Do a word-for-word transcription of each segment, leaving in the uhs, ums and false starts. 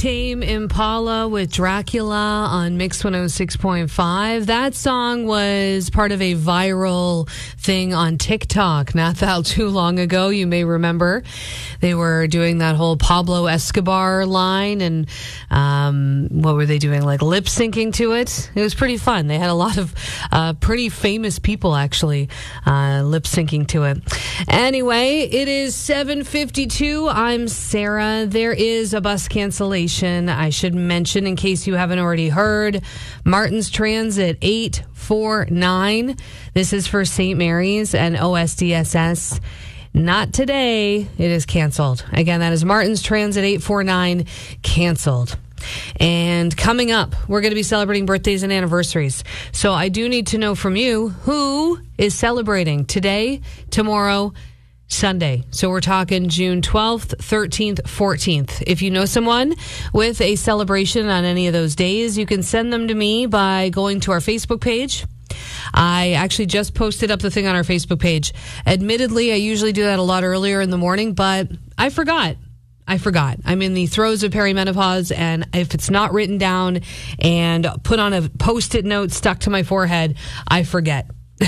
Tame Impala with Dracula on Mix one oh six point five. That song was part of a viral thing on TikTok not that too long ago. You may remember they were doing that whole Pablo Escobar line, and um, what were they doing? Like lip syncing to it. It was pretty fun. They had a lot of uh, pretty famous people actually uh, lip syncing to it. Anyway, it is seven fifty-two. I'm Sarah. There is a bus cancellation. I should mention, in case you haven't already heard, Martin's Transit eight four nine. This is for Saint Mary's and O S D S S. Not today. It is canceled. Again, that is Martin's Transit eight four nine, canceled. And coming up, we're going to be celebrating birthdays and anniversaries. So I do need to know from you, who is celebrating today, tomorrow, Sunday. So we're talking June twelfth, thirteenth, fourteenth. If you know someone with a celebration on any of those days, you can send them to me by going to our Facebook page. I actually just posted up the thing on our Facebook page. Admittedly, I usually do that a lot earlier in the morning, but I forgot. I forgot. I'm in the throes of perimenopause, and if it's not written down and put on a Post-it note stuck to my forehead, I forget.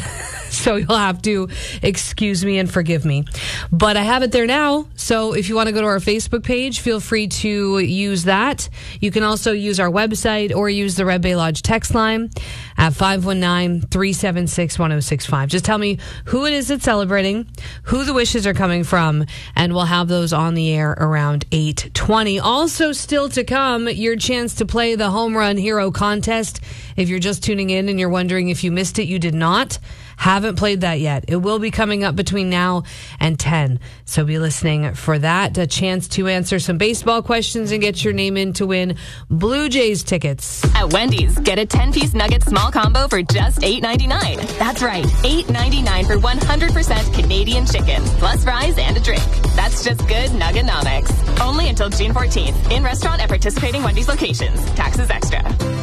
So you'll have to excuse me and forgive me. But I have it there now. So if you want to go to our Facebook page, feel free to use that. You can also use our website or use the Red Bay Lodge text line at five one nine, three seven six, one oh six five. Just tell me who it is that's celebrating, who the wishes are coming from, and we'll have those on the air around eight twenty. Also still to come, your chance to play the Home Run Hero contest. If you're just tuning in and you're wondering if you missed it, you did not. Haven't played that yet. It will be coming up between now and ten. So be listening for that. A chance to answer some baseball questions and get your name in to win Blue Jays tickets. At Wendy's, get a ten-piece nugget small combo for just eight ninety-nine. That's right, eight ninety-nine for one hundred percent Canadian chicken, plus fries and a drink. That's just good Nuggenomics. Only until June fourteenth. In restaurant at participating Wendy's locations. Taxes extra.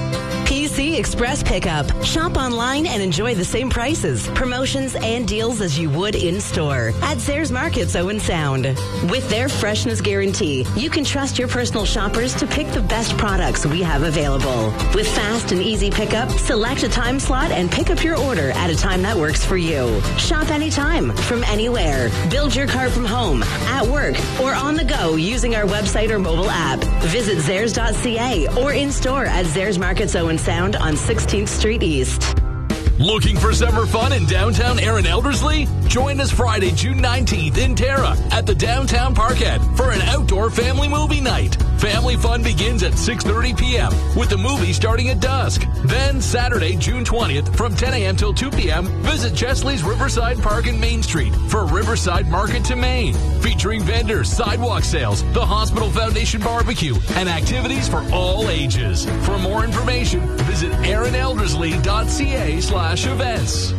P C Express Pickup. Shop online and enjoy the same prices, promotions, and deals as you would in-store at Zayres Markets Owen Sound. With their freshness guarantee, you can trust your personal shoppers to pick the best products we have available. With fast and easy pickup, select a time slot and pick up your order at a time that works for you. Shop anytime, from anywhere. Build your cart from home, at work, or on the go using our website or mobile app. Visit Zayres dot C A or in-store at Zayres Markets Owen Sound on sixteenth Street East. Looking for summer fun in downtown Erin Elderslie? Join us Friday, June nineteenth in Tara at the Downtown Parkhead for an outdoor family movie night. Family fun begins at six thirty p.m. with the movie starting at dusk. Then Saturday, June twentieth from ten a.m. till two p.m. visit Chesley's Riverside Park and Main Street for Riverside Market to Main, featuring vendors, sidewalk sales, the Hospital Foundation barbecue, and activities for all ages. For more information, visit erin elderslie dot c a slash events.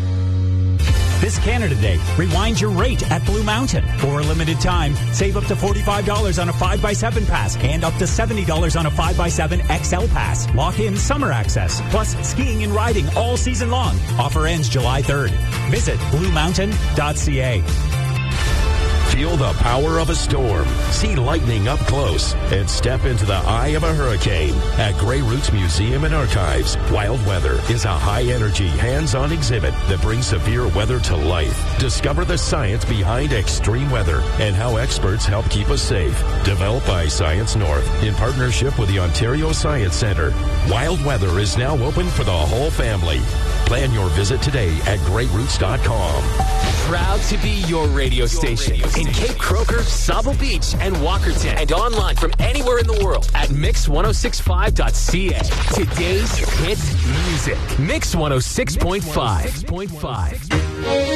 This Canada Day, rewind your rate at Blue Mountain. For a limited time, save up to forty-five dollars on a five by seven pass and up to seventy dollars on a five by seven X L pass. Lock in summer access, plus skiing and riding all season long. Offer ends July third. Visit blue mountain dot c a. Feel the power of a storm, see lightning up close, and step into the eye of a hurricane. At Grey Roots Museum and Archives, Wild Weather is a high-energy, hands-on exhibit that brings severe weather to life. Discover the science behind extreme weather and how experts help keep us safe. Developed by Science North in partnership with the Ontario Science Centre, Wild Weather is now open for the whole family. Plan your visit today at grey roots dot com. Proud to be your radio station in Cape Croker, Sauble Beach, and Walkerton, and online from anywhere in the world at mix ten sixty-five dot c a. Today's hit music. Mix one oh six point five.